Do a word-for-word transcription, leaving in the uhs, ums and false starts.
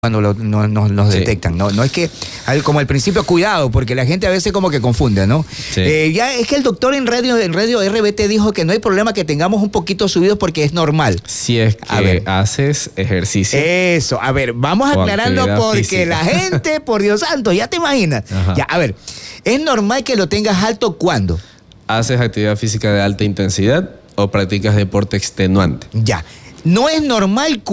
cuando lo, no, no, nos Sí. detectan, ¿no? No es que, al- como al principio, cuidado, porque la gente a veces como que confunde, ¿no? Sí. Eh, ya es que el doctor en radio, en radio R B T dijo que no hay problema que tengamos un poquito subidos porque es normal. Si es que A ver. haces ejercicio. Eso, a ver, vamos O aclarando actividad porque física. la gente, por Dios santo, ya te imaginas. Ajá. Ya, a ver, ¿es normal que lo tengas alto cuándo? ¿Haces actividad física de alta intensidad o practicas deporte extenuante? Ya. No es normal